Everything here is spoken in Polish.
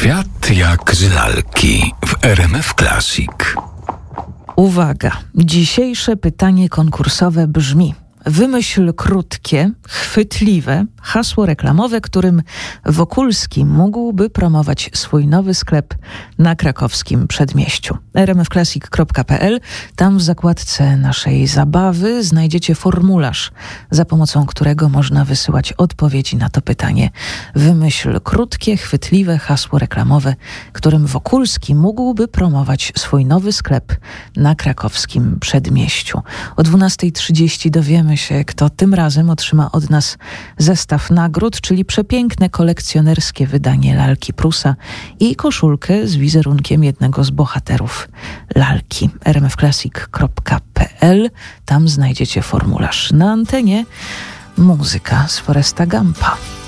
Świat jak z lalki w RMF Classic. Uwaga, dzisiejsze pytanie konkursowe brzmi: wymyśl krótkie, chwytliwe hasło reklamowe, którym Wokulski mógłby promować swój nowy sklep na krakowskim Przedmieściu. rmfclassic.pl. Tam w zakładce naszej zabawy znajdziecie formularz, za pomocą którego można wysyłać odpowiedzi na to pytanie. Wymyśl krótkie, chwytliwe hasło reklamowe, którym Wokulski mógłby promować swój nowy sklep na krakowskim Przedmieściu. O 12:30 dowiemy się, kto tym razem otrzyma od nas zestaw nagród, czyli przepiękne kolekcjonerskie wydanie lalki Prusa i koszulkę z wizerunkiem jednego z bohaterów lalki. rmfclassic.pl. Tam znajdziecie formularz. Na antenie muzyka z Foresta Gampa.